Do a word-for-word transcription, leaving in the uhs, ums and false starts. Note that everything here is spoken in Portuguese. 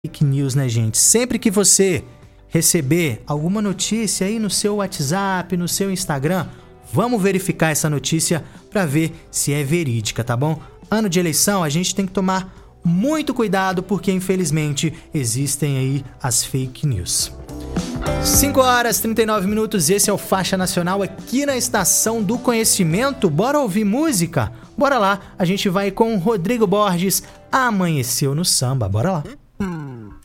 fake news, né, gente? Sempre que você receber alguma notícia aí no seu WhatsApp, no seu Instagram, vamos verificar essa notícia para ver se é verídica, tá bom? Ano de eleição, a gente tem que tomar muito cuidado porque, infelizmente, existem aí as fake news. cinco horas e trinta e nove minutos, esse é o Faixa Nacional aqui na Estação do Conhecimento. Bora ouvir música? Bora lá, a gente vai com Rodrigo Borges, Amanheceu no Samba. Bora lá.